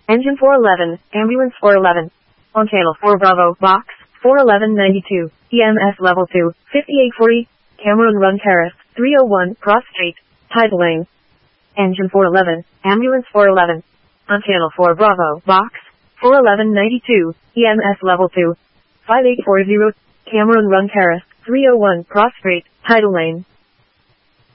Engine 411, Ambulance 411. On channel 4 Bravo, Box 41192, EMS Level 2, 5840, Cameron Run Terrace, 301, Cross Street, Tidal Lane. Engine 411, Ambulance 411. On channel 4 Bravo, Box 41192, EMS Level 2, 5840, Cameron Run Terrace, 301, Cross Street, Tidal Lane.